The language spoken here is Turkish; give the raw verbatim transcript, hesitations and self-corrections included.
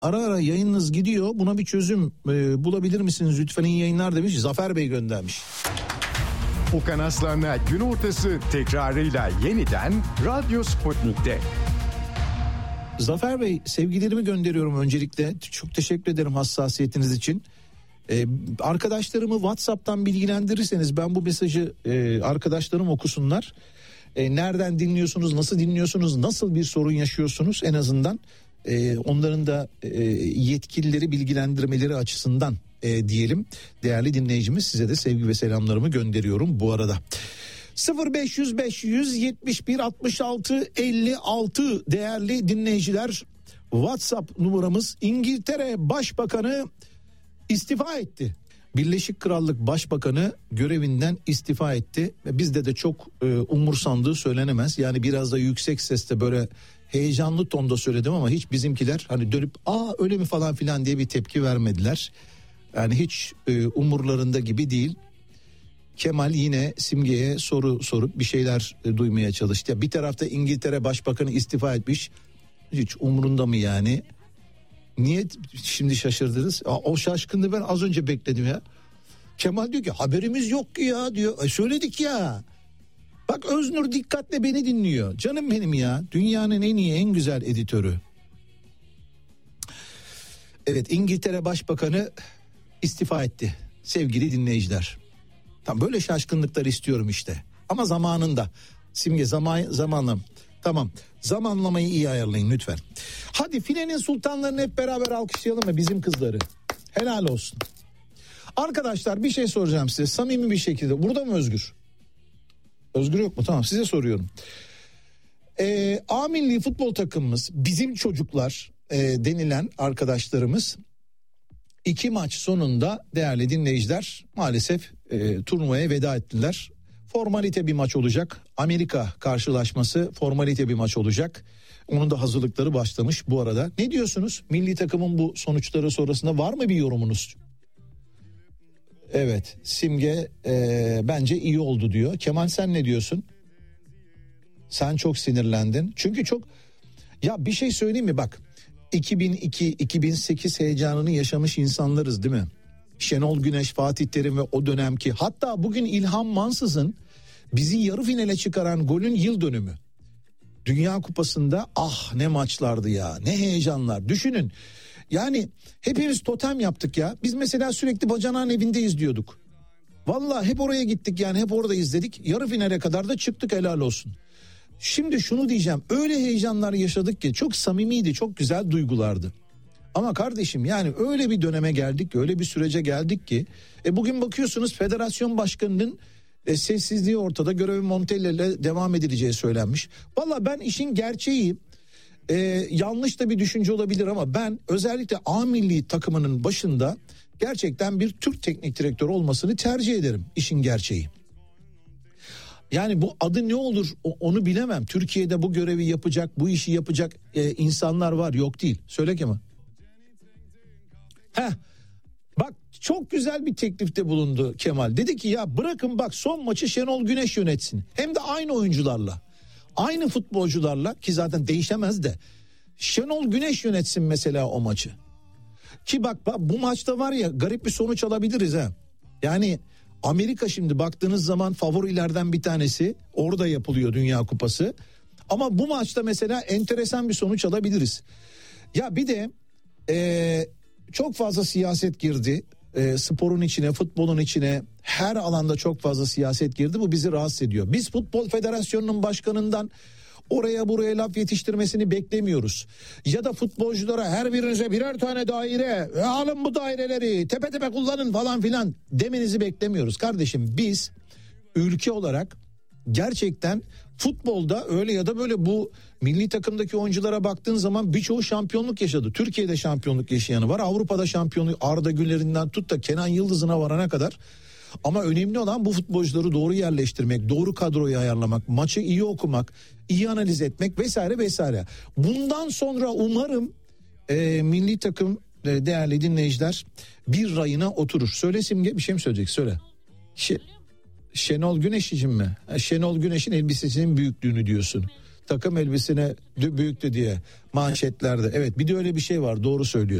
Ara ara yayınınız gidiyor. Buna bir çözüm e, bulabilir misiniz lütfen, iyi yayınlar demiş. Zafer Bey göndermiş. Okan Aslan'la gün ortası tekrarıyla yeniden Radyo Sputnik'te. Zafer Bey, sevgilerimi gönderiyorum öncelikle. Çok teşekkür ederim hassasiyetiniz için. Ee, arkadaşlarımı WhatsApp'tan bilgilendirirseniz ben bu mesajı e, arkadaşlarım okusunlar. E, nereden dinliyorsunuz, nasıl dinliyorsunuz, nasıl bir sorun yaşıyorsunuz, en azından e, onların da e, yetkilileri bilgilendirmeleri açısından e, diyelim. Değerli dinleyicimiz, size de sevgi ve selamlarımı gönderiyorum bu arada. sıfır beş yüz beş yüz yetmiş bir altmış altı elli altı değerli dinleyiciler, WhatsApp numaramız. İngiltere Başbakanı istifa etti. Birleşik Krallık Başbakanı görevinden istifa etti. Bizde de çok e, umursandığı söylenemez. Yani biraz da yüksek sesle böyle heyecanlı tonda söyledim ama hiç bizimkiler hani dönüp aa öyle mi falan filan diye bir tepki vermediler. Yani hiç e, umurlarında gibi değil. Kemal yine Simge'ye soru sorup bir şeyler e, duymaya çalıştı. Ya bir tarafta İngiltere Başbakanı istifa etmiş. Hiç umurunda mı yani? Niye şimdi şaşırdınız? Aa, o şaşkınlığı ben az önce bekledim ya. Kemal diyor ki haberimiz yok ki ya diyor. E, söyledik ya. Bak Öznur dikkatle beni dinliyor. Canım benim ya. Dünyanın en iyi, en güzel editörü. Evet, İngiltere Başbakanı istifa etti sevgili dinleyiciler. Tam böyle şaşkınlıklar istiyorum işte. Ama zamanında. Simge zaman zamanla. Tamam. Zamanlamayı iyi ayarlayın lütfen. Hadi filenin sultanlarını hep beraber alkışlayalım mı, bizim kızları? Helal olsun. Arkadaşlar bir şey soracağım size samimi bir şekilde. Burada mı Özgür? Özgür yok mu? Tamam, size soruyorum. Ee, A milli futbol takımımız, bizim çocuklar e, denilen arkadaşlarımız iki maç sonunda değerli dinleyiciler maalesef e, turnuvaya veda ettiler. Formalite bir maç olacak. Amerika karşılaşması formalite bir maç olacak. Onun da hazırlıkları başlamış bu arada. Ne diyorsunuz? Milli takımın bu sonuçları sonrasında var mı bir yorumunuz? Evet, Simge e, bence iyi oldu diyor. Kemal sen ne diyorsun? Sen çok sinirlendin. Çünkü çok, ya bir şey söyleyeyim mi bak. iki bin iki iki bin sekiz heyecanını yaşamış insanlarız değil mi? Şenol Güneş, Fatih Terim ve o dönemki, hatta bugün İlhan Mansız'ın bizi yarı finale çıkaran golün yıl dönümü. Dünya Kupası'nda ah ne maçlardı ya, ne heyecanlar. Düşünün yani hepimiz totem yaptık ya. Biz mesela sürekli Bacanağın evinde izliyorduk. Vallahi hep oraya gittik yani, hep orada izledik. Yarı finale kadar da çıktık, helal olsun. Şimdi şunu diyeceğim, öyle heyecanlar yaşadık ki çok samimiydi, çok güzel duygulardı. Ama kardeşim yani öyle bir döneme geldik ki, öyle bir sürece geldik ki e bugün bakıyorsunuz federasyon başkanının e, sessizliği ortada, görevi Montella ile devam edileceği söylenmiş. Valla ben işin gerçeği, e, yanlış da bir düşünce olabilir ama ben özellikle A milli takımının başında gerçekten bir Türk teknik direktör olmasını tercih ederim, işin gerçeği. Yani bu adı ne olur onu bilemem. Türkiye'de bu görevi yapacak, bu işi yapacak e, insanlar var, yok değil. Söyle Kemal. Heh, bak çok güzel bir teklifte bulundu Kemal. Dedi ki ya bırakın bak son maçı Şenol Güneş yönetsin. Hem de aynı oyuncularla. Aynı futbolcularla, ki zaten değişemez de. Şenol Güneş yönetsin mesela o maçı. Ki bak, bak bu maçta var ya garip bir sonuç alabiliriz ha. Yani Amerika şimdi baktığınız zaman favorilerden bir tanesi. Orada yapılıyor Dünya Kupası. Ama bu maçta mesela enteresan bir sonuç alabiliriz. Ya bir de Eee çok fazla siyaset girdi, e, sporun içine, futbolun içine, her alanda çok fazla siyaset girdi. Bu bizi rahatsız ediyor. Biz Futbol Federasyonu'nun başkanından oraya buraya laf yetiştirmesini beklemiyoruz. Ya da futbolculara her birinize birer tane daire, e, alın bu daireleri tepe tepe kullanın falan filan demenizi beklemiyoruz. Kardeşim biz ülke olarak gerçekten futbolda öyle ya da böyle bu milli takımdaki oyunculara baktığın zaman birçoğu şampiyonluk yaşadı. Türkiye'de şampiyonluk yaşayanı var. Avrupa'da şampiyonluk, Arda Güler'inden tut da Kenan Yıldız'ına varana kadar. Ama önemli olan bu futbolcuları doğru yerleştirmek, doğru kadroyu ayarlamak, maçı iyi okumak, iyi analiz etmek vesaire vesaire. Bundan sonra umarım e, milli takım e, değerli dinleyiciler bir rayına oturur. Söyle Simge, bir şey mi söyleyecek? Söyle. Şey, Şenol Güneş için mi? Şenol Güneş'in elbisesinin büyüklüğünü diyorsun. takım elbisene büyüktü diye manşetlerde. Evet, bir de öyle bir şey var, doğru söylüyor.